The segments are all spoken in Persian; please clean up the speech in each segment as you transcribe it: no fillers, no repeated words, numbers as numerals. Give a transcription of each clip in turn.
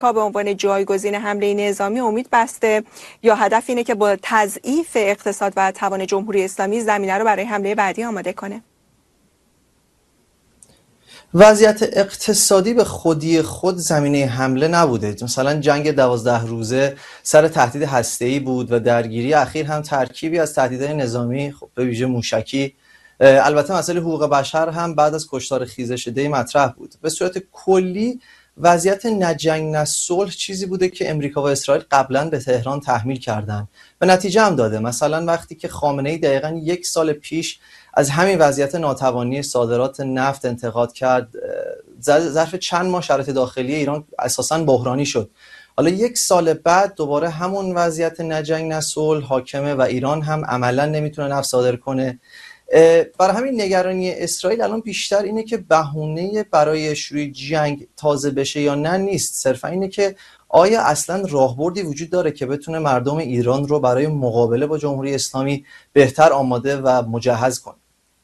به عنوان جایگزین حمله نظامی امید بسته یا هدف اینه که با تضعیف اقتصاد و توان جمهوری اسلامی زمینه رو برای حمله بعدی آماده کنه؟ وضعیت اقتصادی به خودی خود زمینه حمله نبوده. مثلا جنگ 12 روزه سر تهدید هسته‌ای بود و درگیری اخیر هم ترکیبی از تهدیدهای نظامی، خب به ویژه موشکی. البته مسئله حقوق بشر هم بعد از کشتار خیزش دی مطرح بود. به صورت کلی وضعیت نه جنگ نه صلح چیزی بوده که امریکا و اسرائیل قبلا به تهران تحمیل کردن و نتیجه هم داده. مثلا وقتی که خامنه‌ای دقیقاً 1 سال پیش از همین وضعیت ناتوانی صادرات نفت انتقاد کرد، ظرف چند ماه شرایط داخلی ایران اساساً بحرانی شد. حالا 1 سال بعد دوباره همون وضعیت نه جنگ نه صلح حاکمه و ایران هم عملاً نمیتونه نفت صادر کنه. برای همین نگرانی اسرائیل الان بیشتر اینه که بهونه برای شروع جنگ تازه بشه یا نه نیست، صرفا اینه که آیا اصلا راهبردی وجود داره که بتونه مردم ایران رو برای مقابله با جمهوری اسلامی بهتر آماده و مجهز کنه.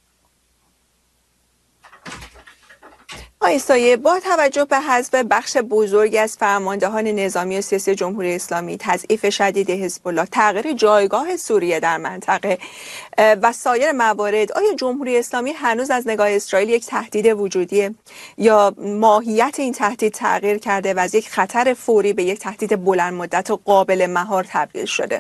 آقای سایه، با توجه به حذف بخش بزرگی از فرماندهان نظامی و سیاسی جمهوری اسلامی، تضعیف شدید حزب الله، تغییر جایگاه سوریه در منطقه و سایر موارد، آیا جمهوری اسلامی هنوز از نگاه اسرائیل یک تهدید وجودیه یا ماهیت این تهدید تغییر کرده و از یک خطر فوری به یک تهدید بلند مدت و قابل مهار تبدیل شده؟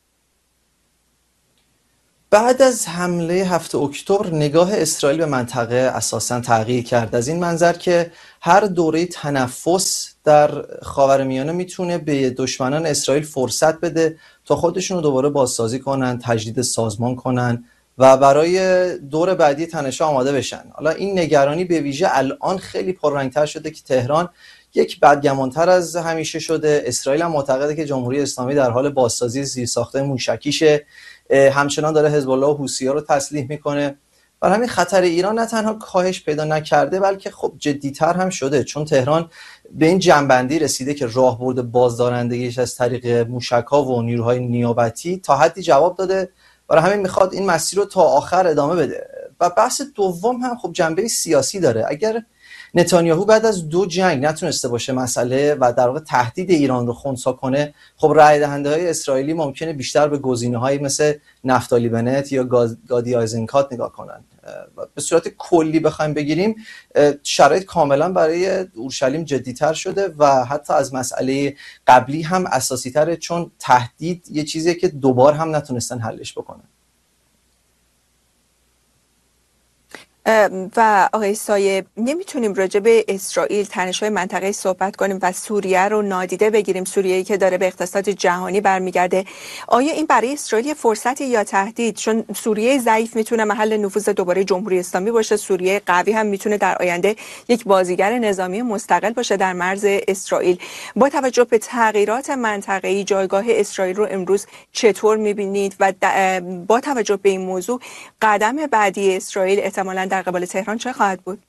بعد از حمله 7 اکتبر نگاه اسرائیل به منطقه اساساً تغییر کرد، از این منظر که هر دوره تنفس در خاورمیانه میتونه به دشمنان اسرائیل فرصت بده تا خودشون رو دوباره بازسازی کنن، تجدید سازمان کنن و برای دور بعدی تنش‌ها آماده بشن. حالا این نگرانی به ویژه الان خیلی پررنگ‌تر شده که تهران یک بدگمان‌تر از همیشه شده. اسرائیل هم معتقده که جمهوری اسلامی در حال بازسازی زیرساخت‌های موشکیشه، همچنان داره حزب الله و حوثی‌ها رو تسلیح میکنه. برای همین خطر ایران نه تنها کاهش پیدا نکرده بلکه خب جدی‌تر هم شده، چون تهران به این جنبندی رسیده که راهبرد بازدارندگیش از طریق موشک‌ها و نیروهای نیابتی تا حدی جواب داده. برای همین میخواد این مسیر رو تا آخر ادامه بده. و بحث دوم هم خب جنبه سیاسی داره. اگر نتانیاهو بعد از 2 جنگ نتونسته باشه مسئله و در واقع تهدید ایران رو خنثی کنه، خب رای دهنده های اسرائیلی ممکنه بیشتر به گزینه‌هایی مثل نفتالی بنت یا گادی آیزنکات نگاه کنن. به صورت کلی بخوایم بگیریم شرایط کاملا برای اورشلیم جدی‌تر شده و حتی از مسئله قبلی هم اساسی‌تره، چون تهدید یه چیزیه که دوبار هم نتونستن حلش بکنن. و آقای سایه، نمیتونیم راجع به اسرائیل، تنش‌های منطقه صحبت کنیم و سوریه رو نادیده بگیریم، سوریه‌ای که داره به اقتصاد جهانی برمیگرده. آیا این برای اسرائیل فرصتی یا تهدید؟ چون سوریه ضعیف میتونه محل نفوذ دوباره جمهوری اسلامی باشه، سوریه قوی هم میتونه در آینده یک بازیگر نظامی مستقل باشه در مرز اسرائیل. با توجه به تغییرات منطقه‌ای، جایگاه اسرائیل رو امروز چطور میبینید و با توجه به این موضوع قدم بعدی اسرائیل احتمالاً در قبال تهران چه خواهد بود؟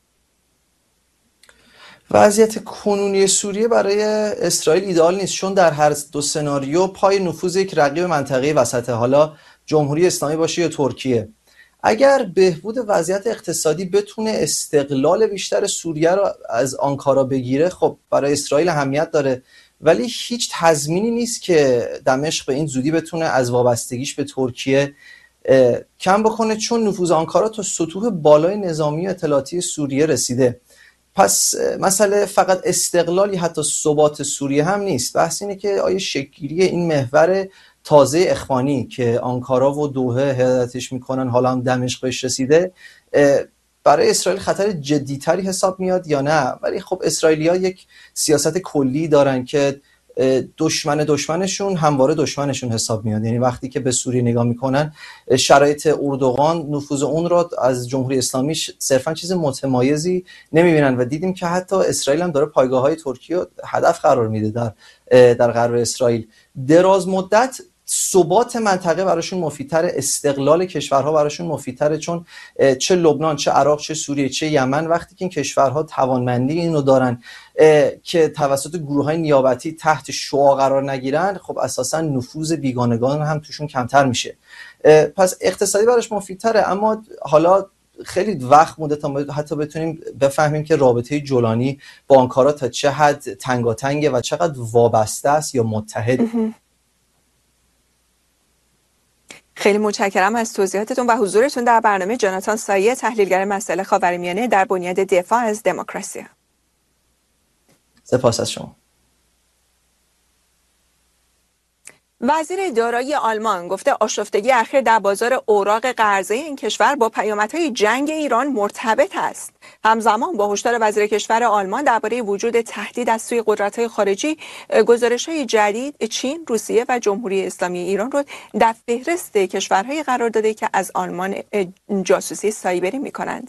وضعیت کنونی سوریه برای اسرائیل ایدئال نیست، چون در هر 2 سناریو پای نفوذ یک رقیب منطقه‌ای وسط، حالا جمهوری اسلامی باشه یا ترکیه. اگر بهبود وضعیت اقتصادی بتونه استقلال بیشتر سوریه رو از آنکارا بگیره، خب برای اسرائیل اهمیت داره، ولی هیچ تضمینی نیست که دمشق به این زودی بتونه از وابستگیش به ترکیه کم بکنه، چون نفوذ آنکارا تا سطوح بالای نظامی و اطلاعاتی سوریه رسیده. پس مسئله فقط استقلالی حتی ثبات سوریه هم نیست، بحث اینه که آیا شکل‌گیری این محور تازه اخوانی که آنکارا و دوحه هدایتش میکنن حالا هم دمشق بهش رسیده برای اسرائیل خطر جدی‌تری حساب میاد یا نه. ولی خب اسرائیلی‌ها یک سیاست کلی دارن که دشمنشون همواره دشمنشون حساب میاد. یعنی وقتی که به سوریه نگاه میکنن، شرایط اردوغان، نفوذ اون رو از جمهوری اسلامی صرفا چیز متمایزی نمیبینن و دیدیم که حتی اسرائیل هم داره پایگاه‌های ترکیه رو هدف قرار میده در غرب اسرائیل. دراز مدت ثبات منطقه براشون مفیدتر، استقلال کشورها براشون مفیدتره، چون چه لبنان، چه عراق، چه سوریه، چه یمن، وقتی که این کشورها توانمندی اینو دارن که توسط گروه‌های نیابتی تحت شعاع قرار نگیرن، خب اساسا نفوذ بیگانگان هم توشون کمتر میشه. پس اقتصادی براش مفیدتره. اما حالا خیلی وقت مونده تا حتی بتونیم بفهمیم که رابطه جولانی با آنکارا تا چه حد تنگاتنگه و چقدر وابسته است یا متحد. خیلی متشکرم از توضیحاتتون و حضورتون در برنامه. جاناتان سایه، تحلیلگر مسائل خاورمیانه در بنیاد دفاع از دموکراسی. سپاس از شما. وزیر دارایی آلمان گفته آشفتگی اخیر در بازار اوراق قرضه این کشور با پیامدهای جنگ ایران مرتبط است. همزمان با هشدار وزیر کشور آلمان درباره وجود تهدید از سوی قدرت‌های خارجی، گزارش‌های جدید چین، روسیه و جمهوری اسلامی ایران را در فهرست کشورهای قرار داده که از آلمان جاسوسی سایبری می‌کنند.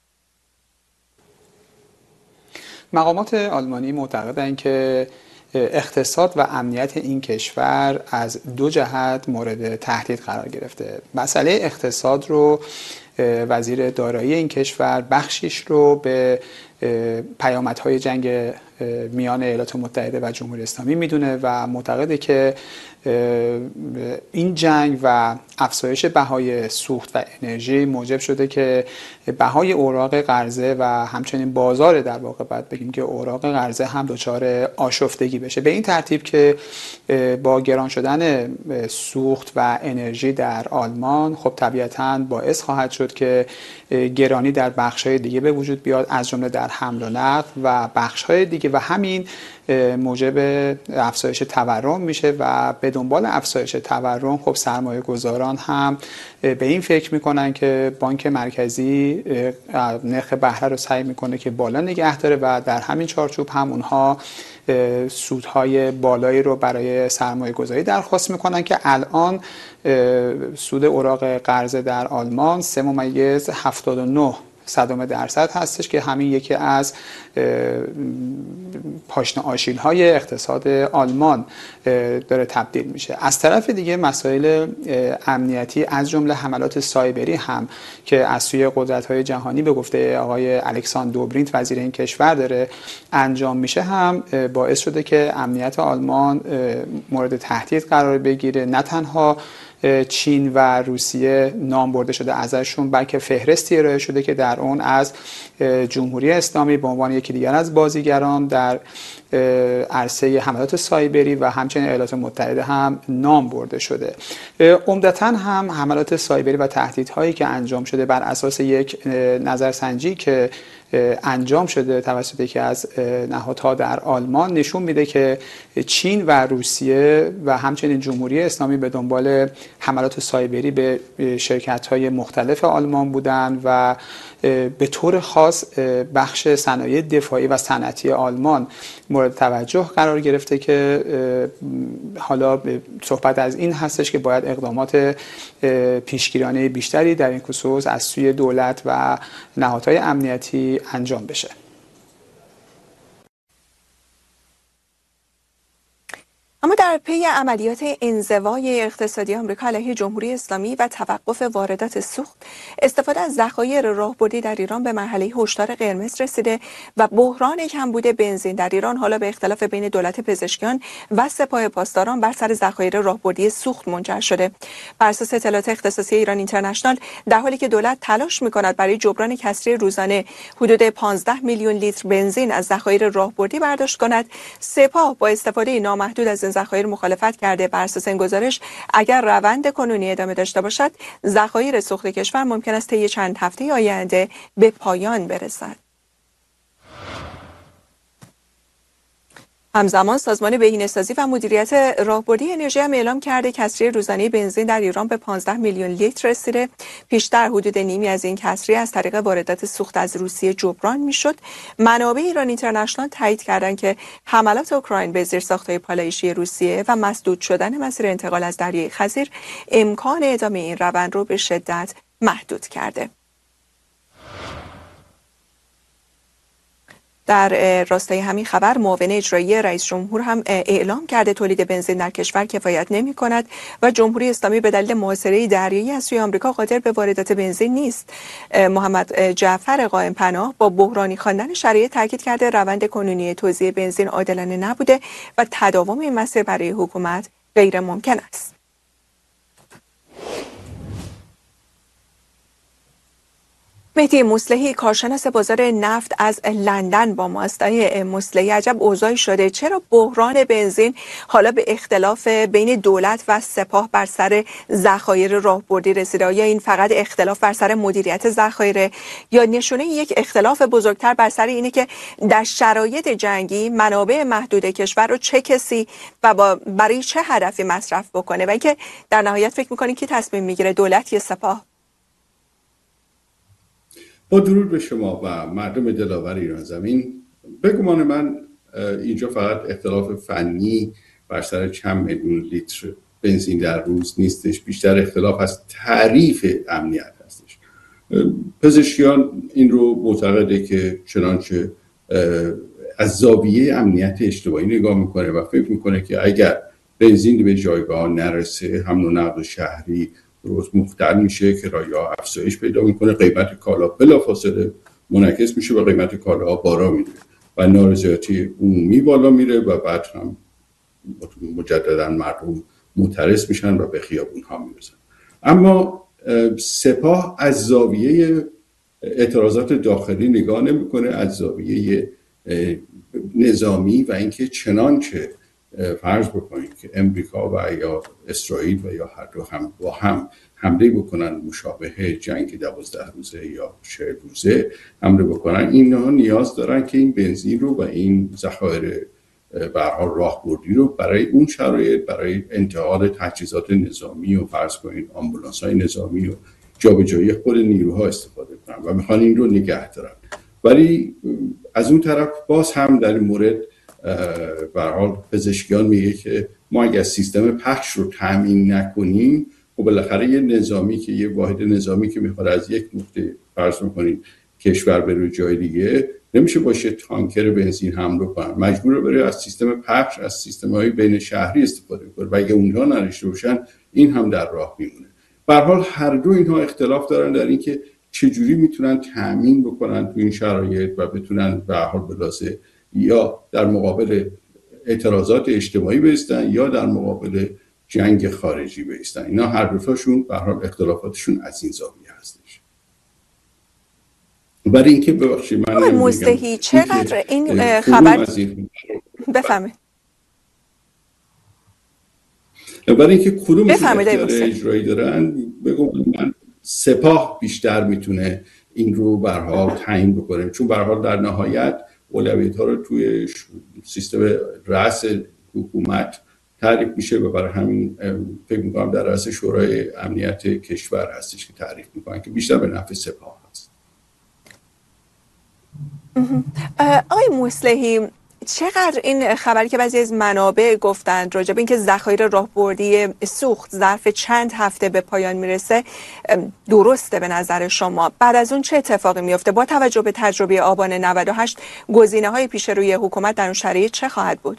مقامات آلمانی معتقدند که اقتصاد و امنیت این کشور از دو جهت مورد تهدید قرار گرفته. مسئله اقتصاد رو وزیر دارایی این کشور بخشیش رو به پیامدهای جنگ میان ایالات متحده و جمهوری اسلامی میدونه و معتقده که این جنگ و افزایش بهای سوخت و انرژی موجب شده که بهای اوراق قرضه و همچنین بازار، در واقع باید بگیم که اوراق قرضه هم دچار آشفتگی بشه، به این ترتیب که با گران شدن سوخت و انرژی در آلمان خب طبیعتاً باعث خواهد شد که گرانی در بخش‌های دیگه به وجود بیاد، از جمله در حمل و نقل و بخش‌های دیگه، و همین موجب افزایش تورم میشه و به دنبال افزایش تورم خب سرمایه گذاران هم به این فکر میکنن که بانک مرکزی نرخ بهره رو سعی میکنه که بالا نگه داره و در همین چارچوب هم اونها سودهای بالایی رو برای سرمایه گذاری درخواست میکنن که الان سود اوراق قرضه در آلمان 3.79% هستش که همین یکی از پاشنه آشیل‌های اقتصاد آلمان داره تبدیل میشه. از طرف دیگه مسائل امنیتی از جمله حملات سایبری هم که از سوی قدرت‌های جهانی به گفته آقای الکساندر دوبرینت وزیر این کشور داره انجام میشه هم باعث شده که امنیت آلمان مورد تهدید قرار بگیره. نه تنها چین و روسیه نام برده شده ازشون، بلکه فهرستی ارائه شده که در اون از جمهوری اسلامی به عنوان یکی دیگر از بازیگران در عرصه حملات سایبری و همچنین ایالات متحده هم نام برده شده. عمدتاً هم حملات سایبری و تهدیدهایی که انجام شده بر اساس یک نظرسنجی که انجام شده توسط یکی از نهادها در آلمان نشون میده که چین و روسیه و همچنین جمهوری اسلامی به دنبال حملات سایبری به شرکت‌های مختلف آلمان بودند و به طور خاص بخش صنایع دفاعی و صنعتی آلمان مورد توجه قرار گرفته که حالا صحبت از این هستش که باید اقدامات پیشگیرانه بیشتری در این خصوص از سوی دولت و نهادهای امنیتی انجام بشه. اما در پی عملیات انزوای اقتصادی آمریکا علیه جمهوری اسلامی و توقف واردات سوخت، استفاده از ذخایر راهبردی در ایران به مرحله هشدار قرمز رسیده و بحران کمبود بنزین در ایران حالا به اختلاف بین دولت پزشکیان و سپاه پاسداران بر سر ذخایر راهبردی سوخت منجر شده. بر اساس اطلاعات اختصاصی ایران اینترنشنال، در حالی که دولت تلاش می‌کند برای جبران کسری روزانه حدود 15 میلیون لیتر بنزین از ذخایر راهبردی برداشت کند، سپاه با استفاده نامحدود از ذخایر مخالفت کرده. بر اساس این گزارش، اگر روند کنونی ادامه داشته باشد، ذخایر سوخت کشور ممکن است طی چند هفته آینده به پایان برسد. همزمان سازمان بهینه‌سازی و مدیریت راهبردی انرژی هم اعلام کرده کسری روزانه بنزین در ایران به 15 میلیون لیتر رسیده. پیشتر حدود نیمی از این کسری از طریق واردات سوخت از روسیه جبران میشد. منابع ایران اینترنشنال تایید کردند که حملات اوکراین به زیرساخت‌های پالایشی روسیه و مسدود شدن مسیر انتقال از دریای خزیر امکان ادامه این روند رو به شدت محدود کرده. در راستای همین خبر، معاون اجرایی رئیس جمهور هم اعلام کرده تولید بنزین در کشور کفایت نمی‌کند و جمهوری اسلامی به دلیل محاصره دریایی از سوی آمریکا قادر به واردات بنزین نیست. محمد جعفر قائم پناه با بحرانی خواندن شرایط تاکید کرده روند کنونی توزیع بنزین عادلانه نبوده و تداوم این مسیر برای حکومت غیر ممکن است. مهدی مصلحی کارشناس بازار نفت از لندن با ماست. آقای مصلحی، عجب اوضاعی شده، چرا بحران بنزین حالا به اختلاف بین دولت و سپاه بر سر ذخایر راهبردی رسیده؟ آیا این فقط اختلاف بر سر مدیریت ذخایر یا نشونه یک اختلاف بزرگتر بر سر اینه که در شرایط جنگی منابع محدود کشور رو چه کسی و برای چه هدفی مصرف بکنه و اینکه در نهایت فکر می‌کنید که تصمیم میگیره، دولت یا سپاه؟ با درود به شما و مردم دلاور ایران زمین. به گمان من اینجا فقط اختلاف فنی بر سر چند میلیون لیتر بنزین در روز نیستش، بیشتر اختلاف از تعریف امنیت هستش. پزشکیان این رو معتقده که چنانچه از زاویه امنیت اجتماعی نگاه میکنه و فکر میکنه که اگر بنزین به جایگاه نرسه، حمل و نقل شهری روز مختل میشه، کرایه‌ها افزایش پیدا میکنه، قیمت کالا بلافاصله منعکس میشه و قیمت کالاها بالا میره و نارضایتی عمومی بالا میره و بعد هم مجددا مردم معترض میشن و به خیابون ها میرسن. اما سپاه از زاویه اعتراضات داخلی نگاه نمیکنه، از زاویه نظامی و اینکه چنانچه فرض بکنید که امریکا و یا اسرائیل و یا هر دو هم با هم حمله بکنن مشابه جنگ 12 روزه یا 40 روزه حمله بکنن، اینها نیاز دارن که این بنزین رو و این ذخایر به هر حال راهبردی رو برای اون شرایط، برای انتقال تجهیزات نظامی و فرض کنید آمبولانس‌های نظامی و جابجایی خود نیروها استفاده کنن و میخوان این رو نگه دارن. ولی از اون طرف باز هم در این مورد به هر حال پزشکیان میگه که ما اگر سیستم پخش رو تامین نکنیم، خب بالاخره یه نظامی که یه واحد نظامی که میخواد از یک نقطه فرض می‌کنید کشور بره جای دیگه، نمیشه باشه تانکر بنزین حمل کنه، مجبوره بره از سیستم پخش، از سیستم‌های بین شهری استفاده کنه و اگه اونها نرشته باشن این هم در راه میمونه. به هر حال هر دو اینها اختلاف دارن در اینکه چجوری میتونن تامین بکنن تو این شرایط و بتونن به هر حال بلاسه یا در مقابل اعتراضات اجتماعی بایستن یا در مقابل جنگ خارجی بایستن. اینا هر دوتاشون به هر حال اختلافاتشون از این زاویه هستش. برای اینکه ببخشید من مصلحی چقدر این خبر بفهمید برای اینکه کدوم اجرایی دارن، بگم من سپاه بیشتر میتونه این رو به هر حال تعیین بکنه، چون به هر حال در نهایت اولویت‌ها رو توی سیستم رأس حکومت تعریف میشه و برای همین فکر می‌کنم در رأس شورای امنیت کشور هستش که تعریف می‌کنن که بیشتر به نفع سپاه هست. آقای مصلحی، چقدر این خبری که بعضی از منابع گفتند راجع به اینکه ذخایر راهبردی سوخت ظرف چند هفته به پایان میرسه درسته به نظر شما؟ بعد از اون چه اتفاقی میفته؟ با توجه به تجربه آبان 98 گزینه‌های پیش روی حکومت در اون شرایط چه خواهد بود؟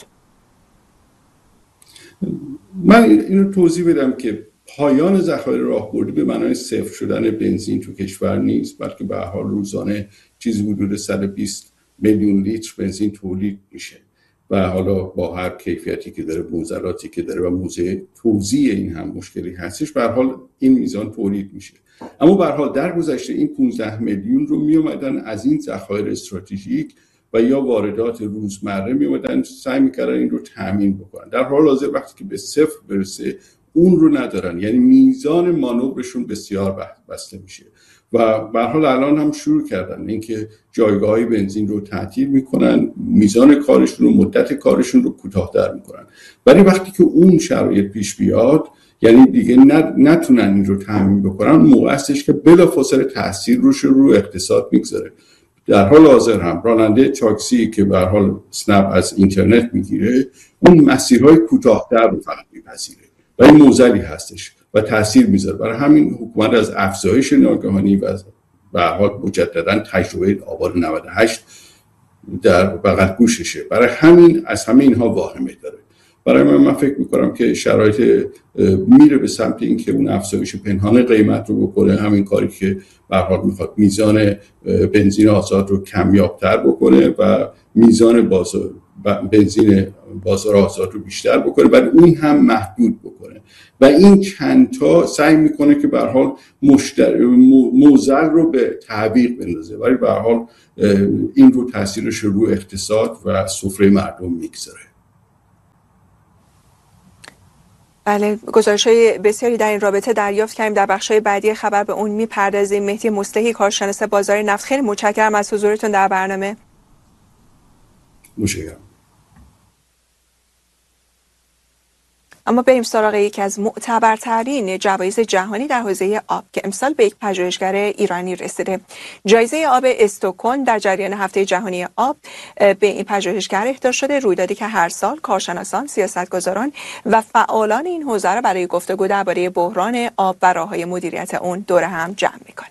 من اینو توضیح بدم که پایان ذخایر راهبردی به معنای صفر شدن بنزین تو کشور نیست، بلکه به هر حال روزانه چیزی حدود 120 میلیون لیتر بنزین تولید میشه و حالا با هر کیفیتی که داره، معضلاتی که داره و موضوع توزیع این هم مشکلی هستش، به هر حال این میزان تولید میشه. اما به هر حال در گذشته این 15 میلیون رو میومدن از این ذخایر استراتژیک و یا واردات روزمره میومدن سعی میکردن این رو تامین بکنن. در حال حاضر وقتی که به صفر برسه اون رو ندارن، یعنی میزان مانورشون بسیار بسته میشه و به هر حال الان هم شروع کردن اینکه جایگاه‌های بنزین رو تعطیل میکنن، میزان کارشون رو، مدت کارشون رو کوتاه‌تر میکنن. ولی وقتی که اون شرایط پیش بیاد، یعنی دیگه نتونن این رو تامین بکنن، موقع هستش که بلافاصله تاثیر رو اقتصاد میگذاره. در حال حاضر هم راننده تاکسی که به هر حال اسنپ از اینترنت میگیره، اون مسیرهای کوتاه‌تر رو فقط میپذیره و این معضلی هستش و تاثیر میذاره. برای همین حکومت از افزایش ناگهانی و به هر حال مجددا تجربه آبان 98 در بغل گوششه، برای همین از همه اینها واهمه داره. برای من فکر میکنم که شرایط میره به سمت این که اون افزایش پنهان قیمت رو بکنه، همین کاری که به هر حال میخواد میزان بنزین آزاد رو کمیابتر بکنه و میزان بنزین بازار آزاد رو بیشتر بکنه، ولی اون هم محدود بکنه. و این چندتا سعی میکنه که به هر حال موزل رو به تعویق بندازه، ولی به هر حال این رو تاثیرش رو اقتصاد و سفره مردم میگذاره. بله، گزارش‌های بسیاری در این رابطه دریافت کردیم. در بخش‌های بعدی خبر به اون می‌پردازیم. مهدی مصلحی، کارشناس بازار نفت، خیلی متشکرم از حضورتون در برنامه. متشکرم. اما بریم سراغ یکی از معتبرترین جوایز جهانی در حوزه آب که امسال به یک پژوهشگر ایرانی رسیده. جایزه آب استکهلم در جریان هفته جهانی آب به این پژوهشگر اهدا شده، رویدادی که هر سال کارشناسان، سیاستگزاران و فعالان این حوزه را برای گفتگو درباره بحران آب و راه‌های مدیریت اون دور هم جمع می‌کنه.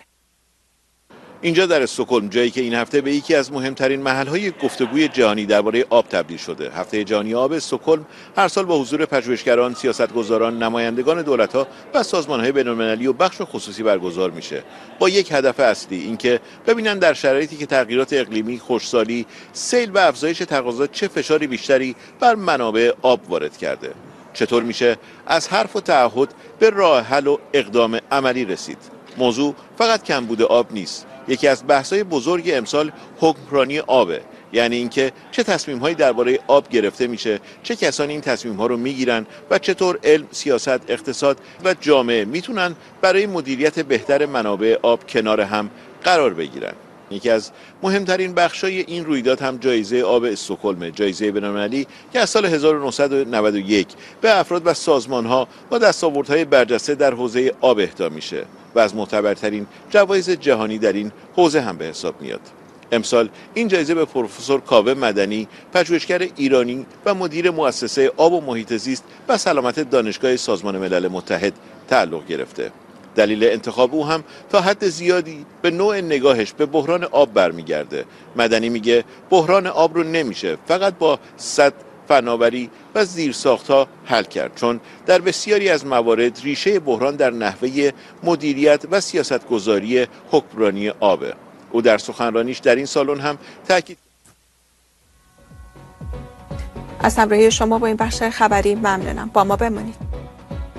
اینجا در استکهلم، جایی که این هفته به یکی از مهمترین محل‌های گفتگوی جهانی درباره آب تبدیل شده. هفته جهانی آب استکهلم هر سال با حضور پژوهشگران، سیاستگزاران، نمایندگان دولت‌ها و سازمان‌های بین‌المللی و بخش خصوصی برگزار میشه، با یک هدف اصلی، اینکه ببینن در شرایطی که تغییرات اقلیمی، خشکسالی، سیل و افزایش تقاضا چه فشاری بیشتری بر منابع آب وارد کرده. چطور میشه از حرف و تعهد به راه حل و اقدام عملی رسید. موضوع فقط کمبود آب نیست. یکی از بحث‌های بزرگ امسال حکمرانی آبه، یعنی اینکه چه تصمیم‌هایی درباره آب گرفته میشه، چه کسانی این تصمیم‌ها رو میگیرن و چطور علم، سیاست، اقتصاد و جامعه میتونن برای مدیریت بهتر منابع آب کنار هم قرار بگیرن. یکی از مهمترین بخشای این رویداد هم جایزه آب استکهلم، جایزه بین‌المللی که از سال 1991 به افراد و سازمان‌ها با دستاوردهای برجسته در حوزه آب اهدا میشه و از معتبرترین جوایز جهانی در این حوزه هم به حساب میاد. امسال این جایزه به پروفسور کاوه مدنی، پژوهشگر ایرانی و مدیر مؤسسه آب و محیط زیست و سلامت دانشگاه سازمان ملل متحد تعلق گرفته. دلیل انتخاب او هم تا حد زیادی به نوع نگاهش به بحران آب برمیگرده. مدنی میگه بحران آب رو نمیشه فقط با سد، فناوری و زیرساخت‌ها حل کرد، چون در بسیاری از موارد ریشه بحران در نحوه مدیریت و سیاستگذاری حکمرانی آبه. او در سخنرانیش در این سالن هم تاکید از همراهی شما با این بخش خبری ممنونم. با ما بمانید.